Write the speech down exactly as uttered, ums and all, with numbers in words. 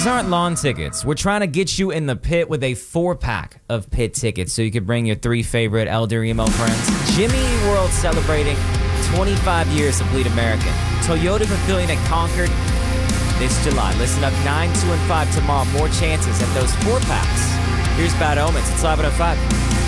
These aren't lawn tickets. We're trying to get you in the pit with a four-pack of pit tickets so you can bring your three favorite Elder Emo friends. Jimmy Eat World celebrating twenty-five years of Bleed American. Toyota Pavilion at Concord this July. Listen up, nine, two, and five tomorrow. More chances at those four-packs. Here's Bad Omens. It's eleven oh five.